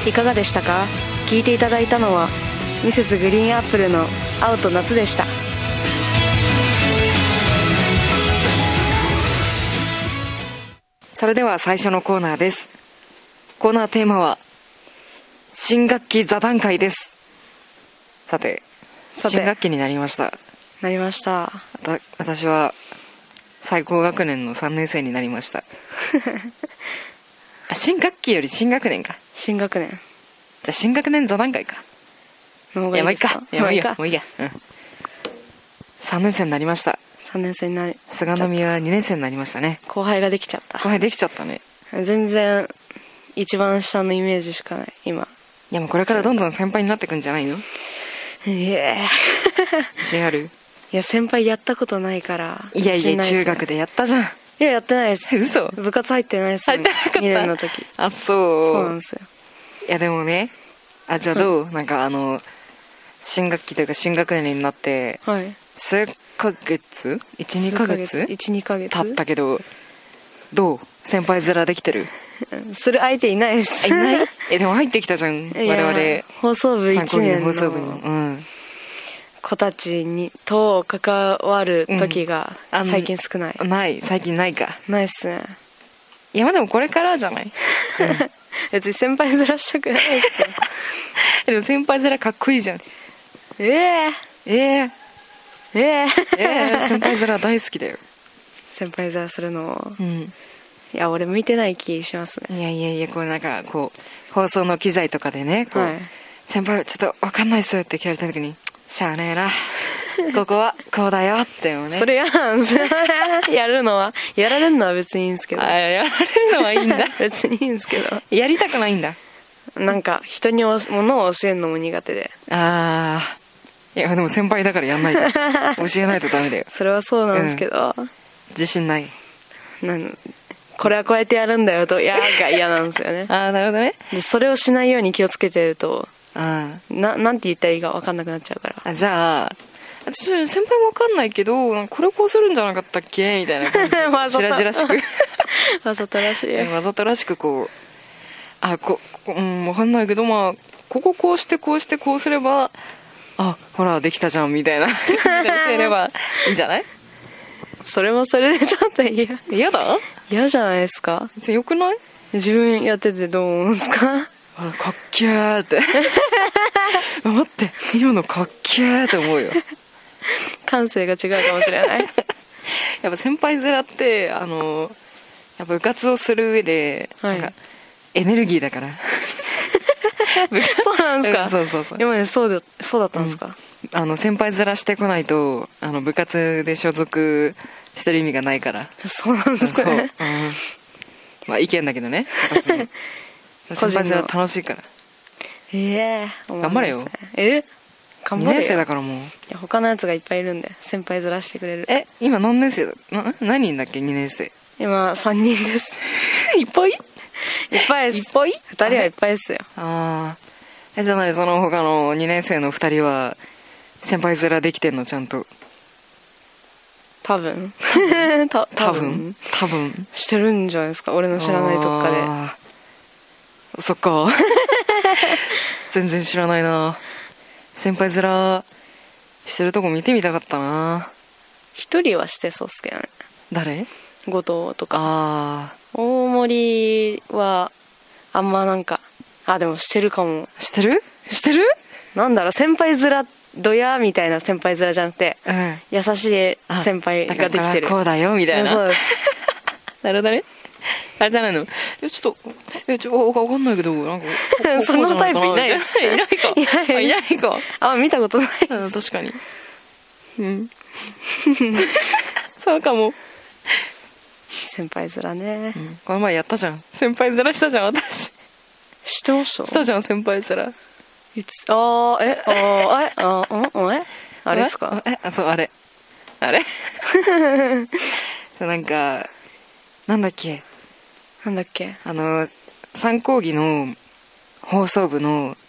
いかがでしたか？聞いていただいたのはミセスグリーンアップルの青と夏でした。 それでは最初のコーナーです。コーナーテーマは新学期座談会です。さて新学期になりました。私は最高学年の3年生になりました新学期より新学年か。 新学年。 じゃあ新学年座談会か。 もういいですか？ もういいや、3年生になりました。 3年生になり、 菅波は2年生になりましたね。 後輩ができちゃった。 後輩できちゃったね。 全然一番下のイメージしかない今。 いやもうこれからどんどん先輩になってくんじゃないの？ 自信ある？ いや先輩やったことないから。 いや中学でやったじゃん。 いややってないです。 嘘？ 部活入ってないです。 入ってなかった。 2年の時。 あ、そうなんですよ。 いやでもね、じゃあどう？なんか新学期というか新学年になって、 はい、 数ヶ月 1,2 ヶ月 1,2 ヶ月経ったけど、どう？先輩面できてる？ する相手いないです。 いない？でも入ってきたじゃん。我々 放送部1年放送部に、 子たちにと関わる時が最近少ない。 最近ないか。 ないっすね。 いやまあでもこれからじゃない？ 別に先輩面したくないですよでも先輩面かっこいいじゃん。先輩面大好きだよ。 先輩面するの、いや俺向いてない気しますね。 いやこうなんかこう放送の機材とかでねこう、先輩ちょっと分かんないっすって聞かれた時にしゃあねえなここはこうだよってね。 それ嫌なんですよやるのはやられるのは別にいいんですけど。 やられるのはいいんだ別にいいんですけどやりたくないんだ。 なんか人に物を教えるのも苦手で。 いやでも先輩だからやんないと教えないとダメだよ。 それはそうなんですけど、 自信ない。 これはこうやってやるんだよとが嫌なんですよねなるほどね。 でそれをしないように気をつけてるとなんて言ったらいいか分かんなくなっちゃうから。 じゃあ先輩も分かんないけどこれこうするんじゃなかったっけみたいな感じで白々しくわざとらしいわざとらしくこう分かんないけどこうしてこうしてこうすればほらできたじゃんみたいな教えればいいんじゃない？ それもそれでちょっと嫌だ？ 嫌じゃないですか？ よくない？ 自分やっててどう思うんですか？ かっけーって待って今のかっけーって思うよ。 感性が違うかもしれないやっぱ先輩面ってやっぱ部活をする上で、なんかエネルギーだからそうなんですか？ そう今までそうだったんですか？ 先輩面してこないと部活で所属してる意味がないから。 そうなんですね。 まあ意見だけどね先輩面楽しいから。頑張れよ。 頑張れよ。 2年生だからもう。 他のやつがいっぱいいるんで先輩面してくれる。 今何年生だ？何人だっけ？2年生今3人ですいっぱいです。 いっぱい 2人はいっぱいですよ。 じゃあ何その他の2年生の2人は先輩面できてんの？ちゃんと多分してるんじゃないですか？俺の知らないとこかで。そっか全然知らないな。先輩面してるとこ見てみたかったな。 一人はしてそうっすけどね。 誰？ 後藤とか。大森はあんまでもしてるかも。 してるなんだろう、先輩面ドヤみたいな先輩面じゃなくて、優しい先輩ができてる。 こうだよみたいな。 そうですなるほどね。じゃないの？ちょっとわかんないけどそんなタイプいないです。 いないか。 見たことない。 確かに。そうかも。 先輩面ね、 この前やったじゃん。先輩面したじゃん私。 してました？ したじゃん先輩面。 あれですか？ そうあれなんだっけ3講義の放送部の